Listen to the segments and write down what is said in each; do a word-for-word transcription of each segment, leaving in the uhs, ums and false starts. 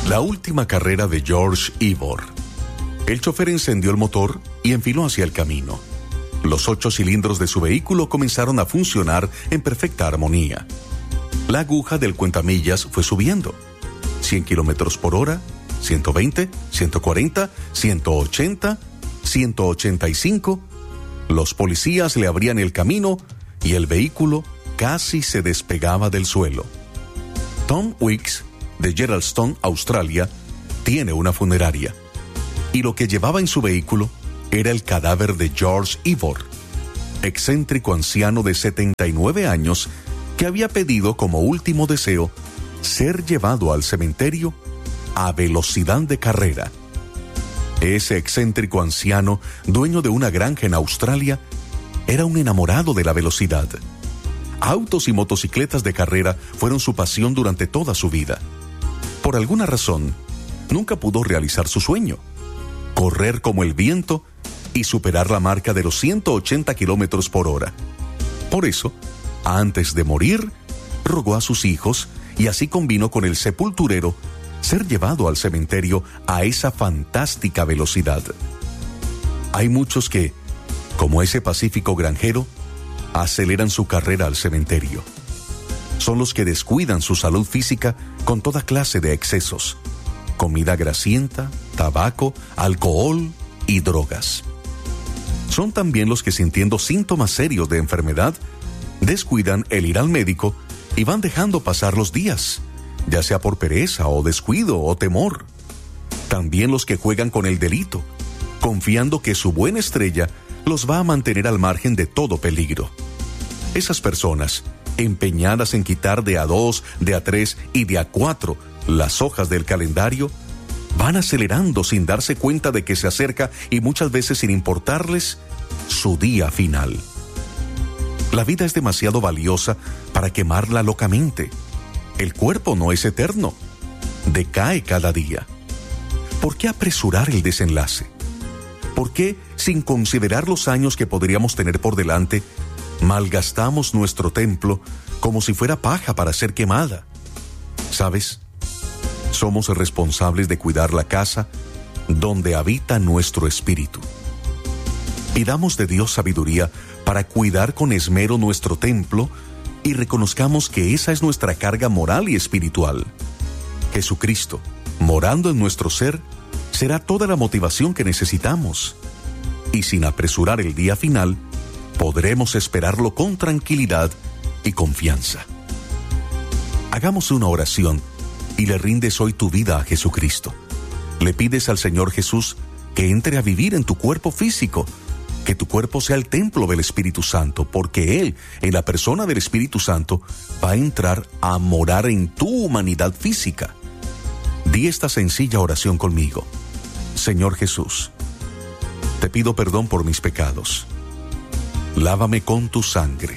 La última carrera de George Ivor. El chofer encendió el motor y enfiló hacia el camino. Los ocho cilindros de su vehículo comenzaron a funcionar en perfecta armonía. La aguja del cuentamillas fue subiendo. cien kilómetros por hora, ciento veinte, ciento cuarenta, ciento ochenta, ciento ochenta y cinco. Los policías le abrían el camino y el vehículo casi se despegaba del suelo. Tom Weeks, de Geraldton, Australia, tiene una funeraria. Y lo que llevaba en su vehículo era el cadáver de George Ivor, excéntrico anciano de setenta y nueve años que había pedido como último deseo ser llevado al cementerio a velocidad de carrera. Ese excéntrico anciano, dueño de una granja en Australia, era un enamorado de la velocidad. Autos y motocicletas de carrera fueron su pasión durante toda su vida. Por alguna razón, nunca pudo realizar su sueño: correr como el viento y superar la marca de los ciento ochenta kilómetros por hora. Por eso, antes de morir, rogó a sus hijos, y así convino con el sepulturero, ser llevado al cementerio a esa fantástica velocidad. Hay muchos que, como ese pacífico granjero, aceleran su carrera al cementerio. Son los que descuidan su salud física con toda clase de excesos: comida grasienta, tabaco, alcohol y drogas. Son también los que, sintiendo síntomas serios de enfermedad, descuidan el ir al médico y van dejando pasar los días, ya sea por pereza o descuido o temor. También los que juegan con el delito, confiando que su buena estrella los va a mantener al margen de todo peligro. Esas personas, empeñadas en quitar de a dos, de a tres y de a cuatro las hojas del calendario, van acelerando sin darse cuenta de que se acerca, y muchas veces sin importarles, su día final. La vida es demasiado valiosa para quemarla locamente. El cuerpo no es eterno, decae cada día. ¿Por qué apresurar el desenlace? ¿Por qué, sin considerar los años que podríamos tener por delante, malgastamos nuestro templo como si fuera paja para ser quemada? ¿Sabes? Somos responsables de cuidar la casa donde habita nuestro espíritu. Pidamos de Dios sabiduría para cuidar con esmero nuestro templo y reconozcamos que esa es nuestra carga moral y espiritual. Jesucristo, morando en nuestro ser, será toda la motivación que necesitamos. Y sin apresurar el día final, podremos esperarlo con tranquilidad y confianza. Hagamos una oración y le rindes hoy tu vida a Jesucristo. Le pides al Señor Jesús que entre a vivir en tu cuerpo físico, que tu cuerpo sea el templo del Espíritu Santo, porque Él, en la persona del Espíritu Santo, va a entrar a morar en tu humanidad física. Di esta sencilla oración conmigo. Señor Jesús, te pido perdón por mis pecados. Lávame con tu sangre.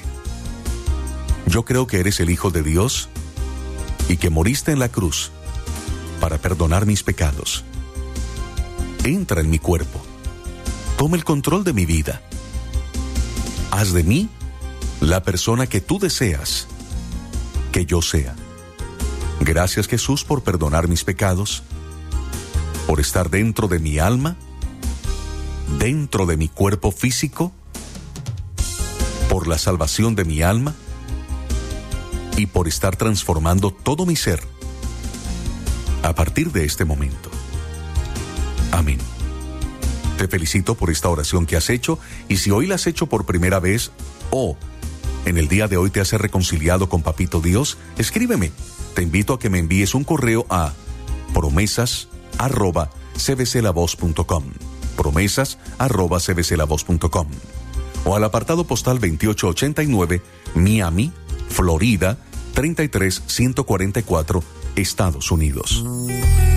Yo creo que eres el Hijo de Dios y que moriste en la cruz para perdonar mis pecados. Entra en mi cuerpo. Toma el control de mi vida. Haz de mí la persona que tú deseas que yo sea. Gracias, Jesús, por perdonar mis pecados, por estar dentro de mi alma, dentro de mi cuerpo físico, por la salvación de mi alma y por estar transformando todo mi ser a partir de este momento. Amén. Te felicito por esta oración que has hecho, y si hoy la has hecho por primera vez o en el día de hoy te has reconciliado con Papito Dios, escríbeme. Te invito a que me envíes un correo a promesas arroba c b c la voz punto com, promesas arroba c b c la voz punto com, o al apartado postal veintiocho ochenta y nueve, Miami, Florida, treinta y tres ciento cuarenta y cuatro, Estados Unidos.